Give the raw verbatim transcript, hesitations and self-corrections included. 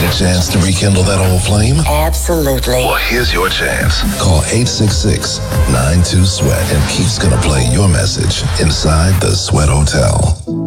a chance to rekindle that old flame? Absolutely. Well, here's your chance. Call eight six six, nine two, SWEAT and Keith's gonna play your message inside the Sweat Hotel.